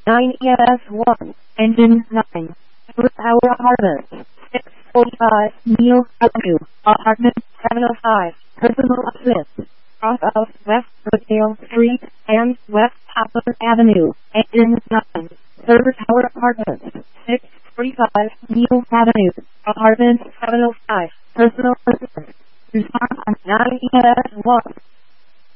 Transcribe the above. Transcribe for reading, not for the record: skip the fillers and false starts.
9ES1, Engine 9. First Hour Apartments, 645, Neil Avenue, Apartment 705, Personal Assist, off of West Brookdale Street and West Poplar Avenue, Engine 9. Third Tower Apartments, 645, Neil Avenue, Apartment 705, Personal Assist. Respond on 9ES1.